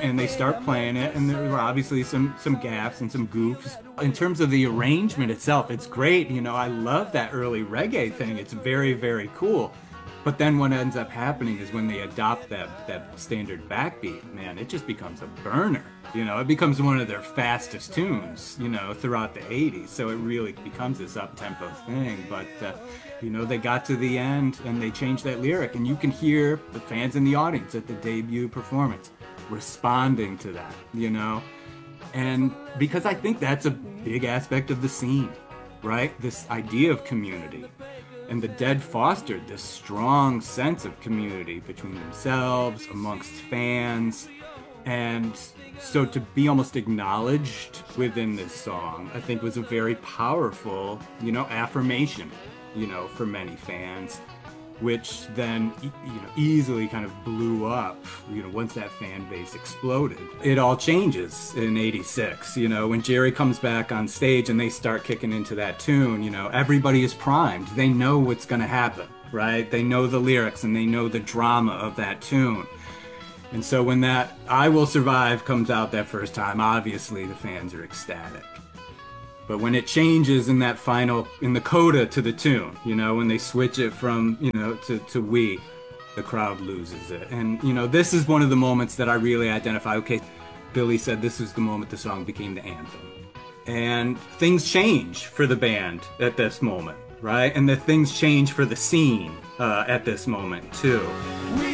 and they start playing it, and there were obviously some gaffes and some goofs. In terms of the arrangement itself, it's great. I love that early reggae thing. It's very, very cool. But then what ends up happening is when they adopt that standard backbeat, man, it just becomes a burner. It becomes one of their fastest tunes, throughout the 80s. So it really becomes this up-tempo thing. But, they got to the end and they changed that lyric. And you can hear the fans in the audience at the debut performance responding to that, And because I think that's a big aspect of the scene, right? This idea of community. And the Dead fostered this strong sense of community between themselves, amongst fans. And so to be almost acknowledged within this song, I think was a very powerful, affirmation, for many fans, which then, easily kind of blew up, once that fan base exploded. It all changes in 86, when Jerry comes back on stage and they start kicking into that tune, everybody is primed. They know what's going to happen, right? They know the lyrics and they know the drama of that tune. And so when that I Will Survive comes out that first time, obviously the fans are ecstatic. But when it changes in that in the coda to the tune, when they switch it from, to We, the crowd loses it. And, this is one of the moments that I really identify. Okay, Billy said this is the moment the song became the anthem. And things change for the band at this moment, right? And the things change for the scene at this moment, too.